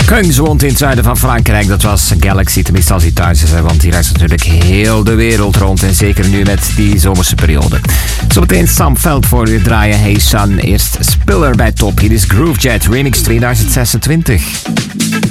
Kung woont in het zuiden van Frankrijk. Dat was Galaxy, tenminste als hij thuis is. Want die reist natuurlijk heel de wereld rond. En zeker nu met die zomerse periode. Zometeen Sam Veld voor u draaien. Hey Sun, eerst Spiller bij Top. Hier is Groovejet Remix 2026.